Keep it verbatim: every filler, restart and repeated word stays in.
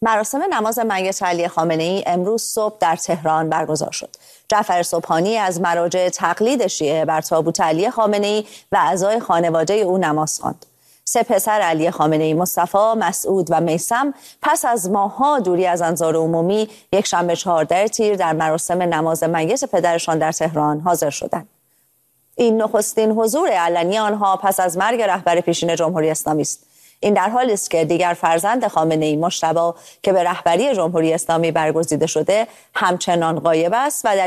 مراسم نماز میت علی خامنه‌ای امروز صبح در تهران برگزار شد. جعفر سبحانی از مراجع تقلید شیعه بر تابوت علی خامنه‌ای و اعضای خانواده او نماز خواند. سه پسر علی خامنه‌ای، مصطفی، مسعود و میثم، پس از ماه‌ها دوری از انظار عمومی، یک شنبه چهاردهم تیر در مراسم نماز میت پدرشان در تهران حاضر شدند. این نخستین حضور علنی آنها پس از مرگ رهبر پیشین جمهوری اسلامی است. این در حالی است که دیگر فرزند خامنه‌ای، مجتبی، که به رهبری جمهوری اسلامی برگزیده شده، همچنان غایب است و در